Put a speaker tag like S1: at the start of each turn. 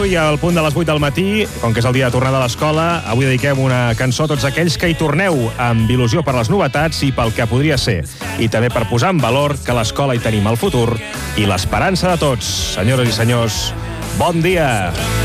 S1: I al punt de les 8 del matí, com que és el dia de tornada a l'escola, avui dediquem una cançó a tots aquells que hi torneu amb il·lusió per les novetats i pel que podria ser. I també per posar en valor que a l'escola hi tenim el futur i l'esperança de tots. Senyores i senyors, bon dia!